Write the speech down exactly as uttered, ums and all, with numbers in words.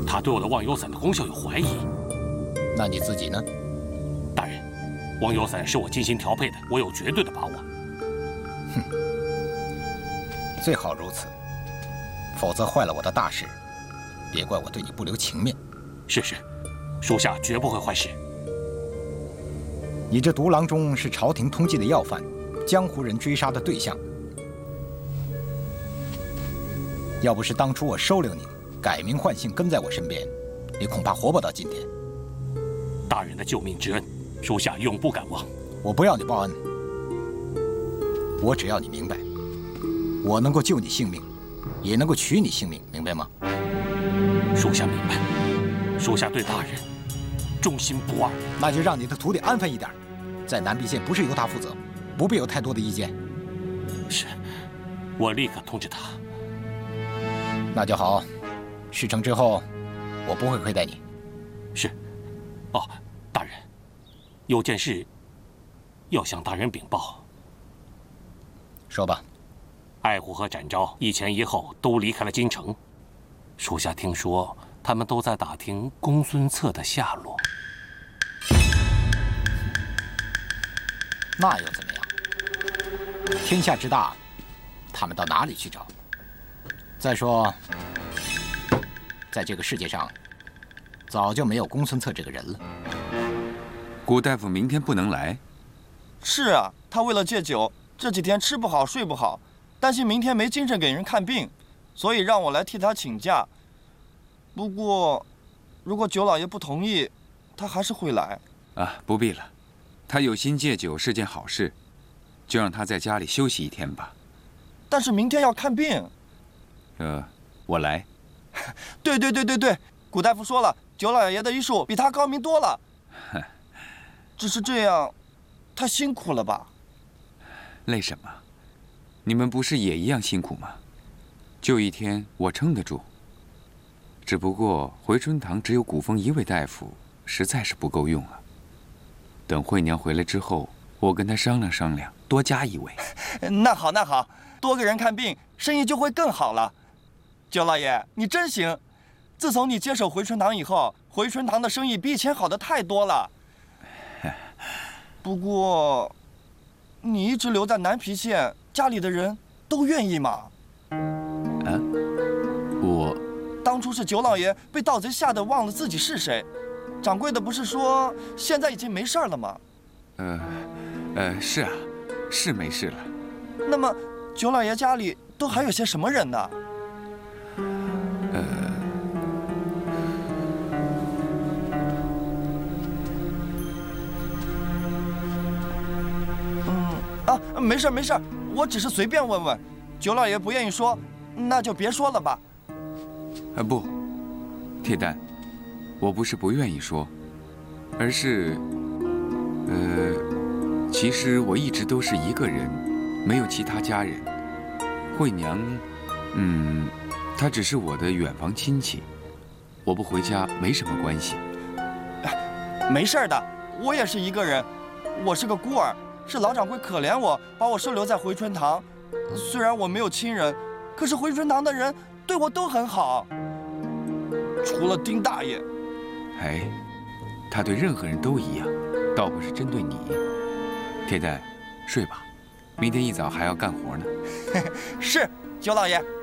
他对我的忘忧散的功效有怀疑。 那你自己呢？ 大人，忘忧散是我精心调配的，我有绝对的把握。 哼，最好如此，否则坏了我的大事，别怪我对你不留情面。 是是，属下绝不会坏事。 你这独郎中是朝廷通缉的要犯，江湖人追杀的对象。要不是当初我收留你，改名换姓跟在我身边，你恐怕活不到今天。 大人的救命之恩，属下永不敢忘。 我不要你报恩，我只要你明白，我能够救你性命，也能够取你性命，明白吗？ 属下明白，属下对大人忠心不二。 那就让你的徒弟安分一点，在南碧县不是由他负责，不必有太多的意见。 是，我立刻通知他。 那就好，事成之后，我不会亏待你。 是。哦，大人，有件事要向大人禀报。 说吧。 爱护和展昭一前一后都离开了京城，属下听说他们都在打听公孙策的下落。 那又怎么样？天下之大，他们到哪里去找？再说，在这个世界上，早就没有公孙策这个人了。 谷大夫明天不能来。 是啊，他为了戒酒，这几天吃不好睡不好，担心明天没精神给人看病，所以让我来替他请假。不过，如果九老爷不同意，他还是会来。 啊，不必了，他有心戒酒是件好事，就让他在家里休息一天吧。 但是明天要看病。 呃，我来。 对对对对对，谷大夫说了，九老爷的医术比他高明多了。只是这样，太辛苦了吧？ 累什么？你们不是也一样辛苦吗？就一天，我撑得住。只不过回春堂只有古风一位大夫，实在是不够用啊。等惠娘回来之后，我跟她商量商量，多加一位。 那好，那好，多个人看病，生意就会更好了。九老爷，你真行！自从你接手回春堂以后，回春堂的生意比以前好的太多了。不过，你一直留在南皮县，家里的人都愿意吗？ 啊，我当初是九老爷被盗贼吓得忘了自己是谁，掌柜的不是说现在已经没事了吗？ 呃，呃，是啊，是没事了。 那么，九老爷家里都还有些什么人呢？ 呃， 嗯啊，没事没事，我只是随便问问。九老爷不愿意说，那就别说了吧。 啊不，铁蛋，我不是不愿意说，而是，呃，其实我一直都是一个人，没有其他家人。惠娘，嗯，她只是我的远房亲戚，我不回家没什么关系。 没事的，我也是一个人，我是个孤儿，是老掌柜可怜我，把我收留在回春堂。虽然我没有亲人，可是回春堂的人对我都很好，除了丁大爷。 哎，他对任何人都一样，倒不是针对你。铁蛋，睡吧，明天一早还要干活呢。 是，九老爷。